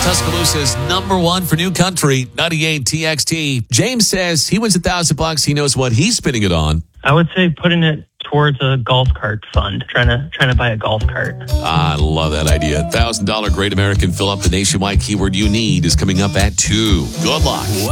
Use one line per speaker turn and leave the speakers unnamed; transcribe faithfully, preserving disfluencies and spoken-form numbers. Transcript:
Tuscaloosa's number one for new country, ninety-eight T X T. James says he wins a thousand bucks. He knows what he's spending it on.
I would say putting it towards a golf cart fund, trying to trying to buy a golf cart.
I love that idea. one thousand dollars Great American Fill Up. The nationwide keyword you need is coming up at two. Good luck.